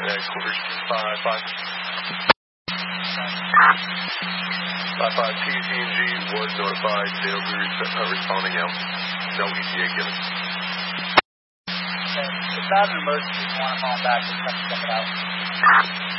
Quarters 5-5. 5-5 TCNG was notified. They'll be responding out. No ETA given. Okay. It's not an emergency. You want to call them back. Just have to check it out.